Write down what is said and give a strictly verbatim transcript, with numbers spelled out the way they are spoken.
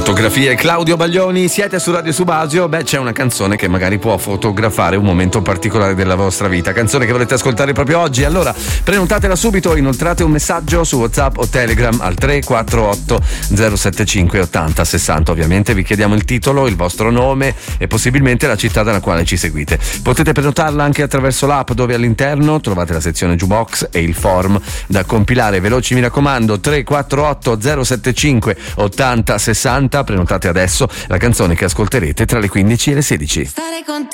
Fotografie Claudio Baglioni, siete su Radio Subasio. Beh, c'è una canzone che magari può fotografare un momento particolare della vostra vita, canzone che volete ascoltare proprio oggi. Allora prenotatela subito, inoltrate un messaggio su WhatsApp o Telegram al tre quattro otto zero sette cinque ottanta sessanta. Ovviamente vi chiediamo il titolo, il vostro nome e possibilmente la città dalla quale ci seguite. Potete prenotarla anche attraverso l'app, dove all'interno trovate la sezione Jukebox e il form da compilare. Veloci, mi raccomando, tre quattro otto zero sette cinque ottanta sessanta. Prenotate adesso la canzone che ascolterete tra le quindici e le sedici. Stare con te